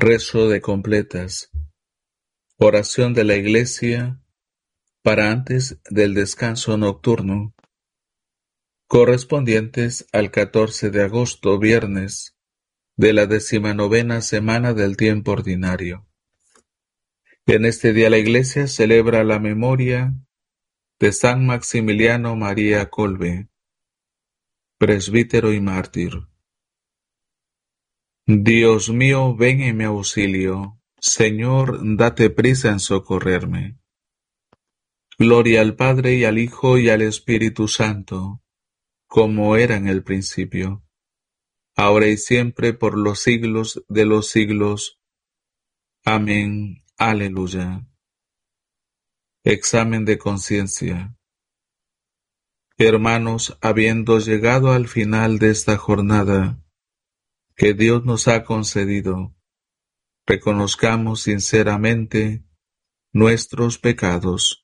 Rezo de completas. Oración de la Iglesia para antes del descanso nocturno, correspondientes al 14 de agosto, viernes, de la 19ª semana del tiempo ordinario. En este día la Iglesia celebra la memoria de San Maximiliano María Kolbe, presbítero y mártir. Dios mío, ven en mi auxilio. Señor, date prisa en socorrerme. Gloria al Padre y al Hijo y al Espíritu Santo, como era en el principio, ahora y siempre, por los siglos de los siglos. Amén. Aleluya. Examen de conciencia. Hermanos, habiendo llegado al final de esta jornada que Dios nos ha concedido, reconozcamos sinceramente nuestros pecados